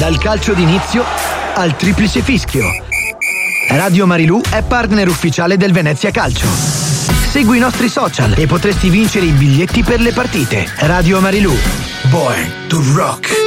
Dal calcio d'inizio al triplice fischio. Radio Marilù è partner ufficiale del Venezia Calcio. Segui i nostri social e potresti vincere i biglietti per le partite. Radio Marilù. Born to rock.